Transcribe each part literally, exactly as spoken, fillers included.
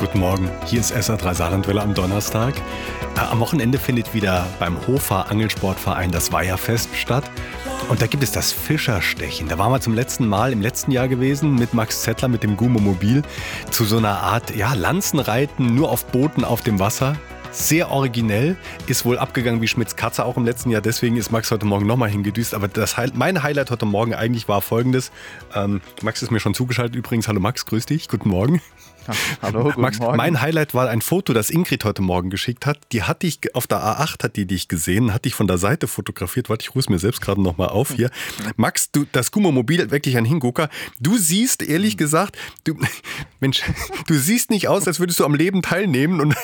Guten Morgen, hier ist S R drei Saarlandwelle am Donnerstag. Äh, am Wochenende findet wieder beim Hofer Angelsportverein das Weiherfest statt. Und da gibt es das Fischerstechen. Da waren wir zum letzten Mal im letzten Jahr gewesen mit Max Zettler, mit dem Gumo-Mobil, zu so einer Art ja, Lanzenreiten, nur auf Booten auf dem Wasser. Sehr originell, ist wohl abgegangen wie Schmitz Katze auch im letzten Jahr. Deswegen ist Max heute Morgen nochmal hingedüst. Aber das, mein Highlight heute Morgen eigentlich war folgendes. Ähm, Max ist mir schon zugeschaltet übrigens. Hallo Max, grüß dich. Guten Morgen. Hallo, guten Max, Morgen. Mein Highlight war ein Foto, das Ingrid heute Morgen geschickt hat. Die hat dich auf der A acht, hat die dich gesehen, hat dich von der Seite fotografiert. Warte, ich ruhe es mir selbst gerade nochmal auf hier. Max, du, das Gumo-Mobil, wirklich ein Hingucker. Du siehst, ehrlich gesagt, du, Mensch, du siehst nicht aus, als würdest du am Leben teilnehmen. Und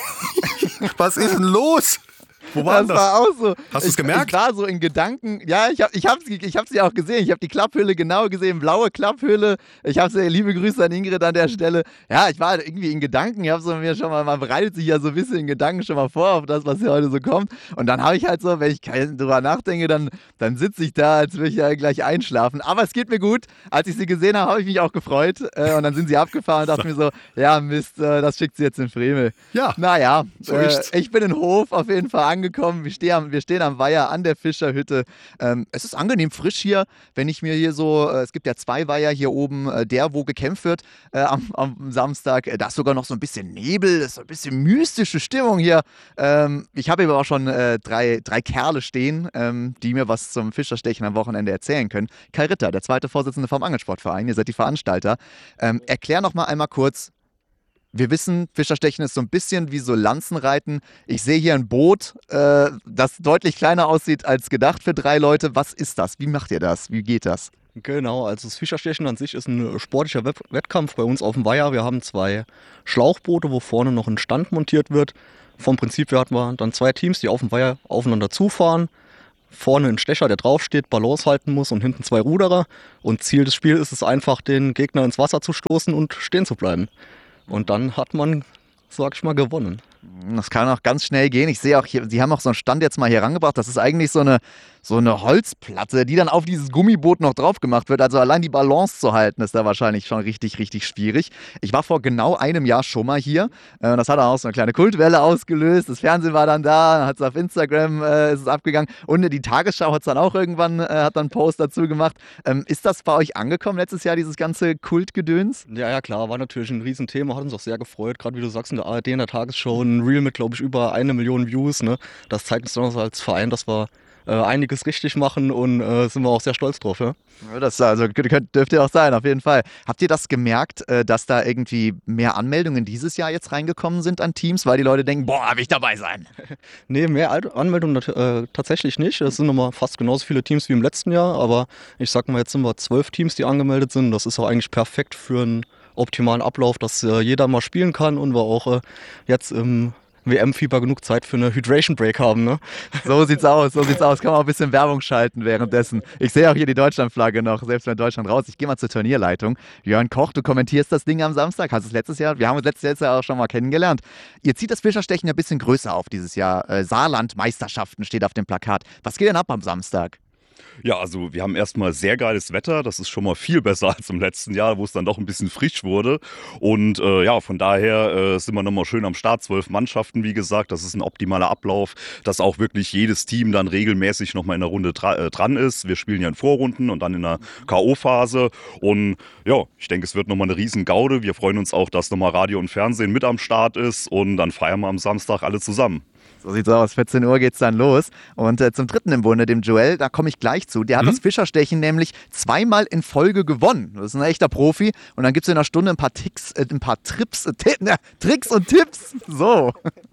was ist denn los? Wo war das? Das war auch so. Hast du es gemerkt? Ich war so in Gedanken, ja, ich habe ich hab's, ich hab's ja auch gesehen. Ich habe die Klapphülle genau gesehen, blaue Klapphülle. Ich habe sie, liebe Grüße an Ingrid an der Stelle. Ja, ich war irgendwie in Gedanken. Ich habe so mir schon mal, man bereitet sich ja so ein bisschen in Gedanken schon mal vor auf das, was hier heute so kommt. Und dann habe ich halt so, wenn ich drüber nachdenke, dann, dann sitze ich da, als würde ich ja gleich einschlafen. Aber es geht mir gut. Als ich sie gesehen habe, habe ich mich auch gefreut. Und dann sind sie abgefahren und dachte mir so, ja Mist, das schickt sie jetzt in Frevel. Ja. Naja, so äh, ich bin in Hof auf jeden Fall angekommen. Wir stehen am, wir stehen am Weiher an der Fischerhütte. Ähm, es ist angenehm frisch hier, wenn ich mir hier so, äh, es gibt ja zwei Weiher hier oben, äh, der, wo gekämpft wird äh, am, am Samstag. Äh, da ist sogar noch so ein bisschen Nebel, ist so ein bisschen mystische Stimmung hier. Ähm, ich habe aber auch schon äh, drei, drei Kerle stehen, ähm, die mir was zum Fischerstechen am Wochenende erzählen können. Kai Ritter, der zweite Vorsitzende vom Angelsportverein, ihr seid die Veranstalter. Ähm, erklär noch mal einmal kurz. Wir wissen, Fischerstechen ist so ein bisschen wie so Lanzenreiten. Ich sehe hier ein Boot, äh, das deutlich kleiner aussieht als gedacht für drei Leute. Was ist das? Wie macht ihr das? Wie geht das? Genau, also das Fischerstechen an sich ist ein sportlicher Wett- Wettkampf bei uns auf dem Weiher. Wir haben zwei Schlauchboote, wo vorne noch ein Stand montiert wird. Vom Prinzip her hatten wir dann zwei Teams, die auf dem Weiher aufeinander zufahren. Vorne ein Stecher, der draufsteht, Balance halten muss und hinten zwei Ruderer. Und Ziel des Spiels ist es einfach, den Gegner ins Wasser zu stoßen und stehen zu bleiben. Und dann hat man, sag ich mal, gewonnen. Das kann auch ganz schnell gehen. Ich sehe auch hier, Sie haben auch so einen Stand jetzt mal hier rangebracht. Das ist eigentlich so eine, so eine Holzplatte, die dann auf dieses Gummiboot noch drauf gemacht wird. Also allein die Balance zu halten, ist da wahrscheinlich schon richtig, richtig schwierig. Ich war vor genau einem Jahr schon mal hier. Das hat auch so eine kleine Kultwelle ausgelöst. Das Fernsehen war dann da, hat es auf Instagram äh, ist es abgegangen. Und die Tagesschau hat es dann auch irgendwann, äh, hat dann einen Post dazu gemacht. Ähm, ist das bei euch angekommen letztes Jahr, dieses ganze Kultgedöns? Ja, ja, klar, war natürlich ein Riesenthema, hat uns auch sehr gefreut. Gerade wie du sagst, in der A R D, in der Tagesschau, ein Reel mit, glaube ich, über eine Million Views. Ne? Das zeigt uns dann als Verein, dass wir äh, einiges richtig machen und äh, sind wir auch sehr stolz drauf. Ja? Ja, das also, könnt, dürft ihr auch sein, auf jeden Fall. Habt ihr das gemerkt, äh, dass da irgendwie mehr Anmeldungen dieses Jahr jetzt reingekommen sind an Teams, weil die Leute denken, boah, will ich dabei sein? Nee, mehr Al- Anmeldungen äh, tatsächlich nicht. Es sind nochmal fast genauso viele Teams wie im letzten Jahr, aber ich sag mal, jetzt sind wir zwölf Teams, die angemeldet sind. Das ist auch eigentlich perfekt für einen optimalen Ablauf, dass äh, jeder mal spielen kann und wir auch äh, jetzt im W M-Fieber genug Zeit für eine Hydration Break haben, ne? So sieht's aus, so sieht's aus. Kann man auch ein bisschen Werbung schalten währenddessen. Ich sehe auch hier die Deutschlandflagge noch, selbst wenn Deutschland raus. Ich gehe mal zur Turnierleitung. Jörn Koch, du kommentierst das Ding am Samstag. Hast es letztes Jahr, wir haben uns letztes Jahr auch schon mal kennengelernt. Ihr zieht das Fischerstechen ja ein bisschen größer auf dieses Jahr. Äh, Saarland-Meisterschaften steht auf dem Plakat. Was geht denn ab am Samstag? Ja, also wir haben erstmal sehr geiles Wetter. Das ist schon mal viel besser als im letzten Jahr, wo es dann doch ein bisschen frisch wurde. Und äh, ja, von daher äh, sind wir nochmal schön am Start. Zwölf Mannschaften, wie gesagt. Das ist ein optimaler Ablauf, dass auch wirklich jedes Team dann regelmäßig nochmal in der Runde dra- äh, dran ist. Wir spielen ja in Vorrunden und dann in der K O-Phase. Und ja, ich denke, es wird nochmal eine riesen Gaude. Wir freuen uns auch, dass nochmal Radio und Fernsehen mit am Start ist. Und dann feiern wir am Samstag alle zusammen. So sieht's aus. vierzehn Uhr geht's dann los. Und äh, zum dritten im Bunde, dem Joel, da komme ich gleich zu. Der hat mhm. das Fischerstechen nämlich zweimal in Folge gewonnen. Das ist ein echter Profi. Und dann gibt's in einer Stunde ein paar Ticks, äh, ein paar Trips, äh, t- ne, Tricks und Tipps. So.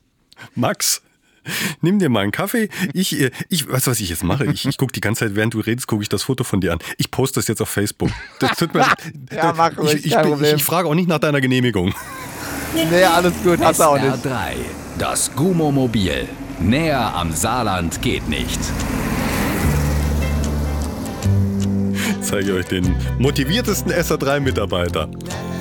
Max, nimm dir mal einen Kaffee. Ich, ich weißt du, was ich jetzt mache? Ich, ich gucke die ganze Zeit, während du redest, gucke ich das Foto von dir an. Ich poste das jetzt auf Facebook. Das tut mir ja, mach ruhig, ich, ich, kein ich, Problem. ich, ich frage auch nicht nach deiner Genehmigung. Nee, alles gut, hast du auch nicht. S R drei, das Gumo-Mobil. Näher am Saarland geht nicht. Ich zeige euch den motiviertesten S R drei Mitarbeiter.